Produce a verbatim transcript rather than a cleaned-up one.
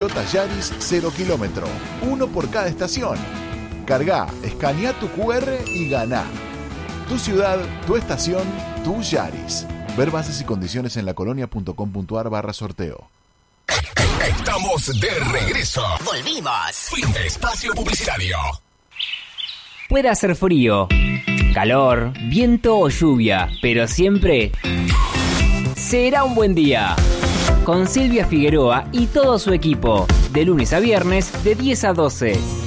Toyota Yaris cero kilómetro, uno por cada estación. Cargá, escanea tu cu erre y ganá. Tu ciudad, tu estación, tu Yaris. Ver bases y condiciones en lacolonia.com.ar barra sorteo. Estamos de regreso. Volvimos. Fin de espacio publicitario. Puede hacer frío, calor, viento o lluvia, pero siempre será un buen día. Con Silvia Figueroa y todo su equipo, de lunes a viernes de diez a doce.